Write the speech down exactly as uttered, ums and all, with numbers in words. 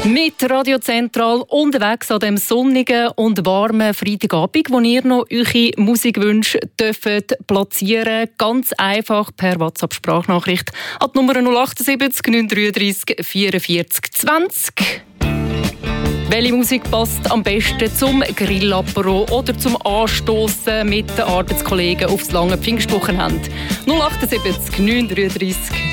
Mit Radio Zentral unterwegs an dem sonnigen und warmen Freitagabend, wo ihr noch eure Musikwünsche dürft platzieren. Ganz einfach per WhatsApp-Sprachnachricht an die Nummer null achtundsiebzig neun dreiunddreißig vierundvierzig zwanzig. Welche Musik passt am besten zum Grillapero oder zum Anstoßen mit den Arbeitskollegen aufs lange Pfingstwochenende? null achtundsiebzig neun dreiunddreißig